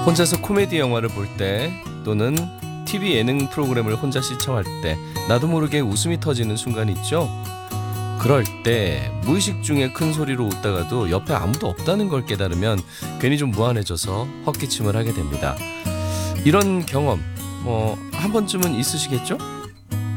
혼자서 코미디 영화를 볼 때 또는 TV 예능 프로그램을 혼자 시청할 때 나도 모르게 웃음이 터지는 순간이 있죠. 그럴 때 무의식 중에 큰 소리로 웃다가도 옆에 아무도 없다는 걸 깨달으면 괜히 좀 무안해져서 헛기침을 하게 됩니다. 이런 경험 한 번쯤은 있으시겠죠?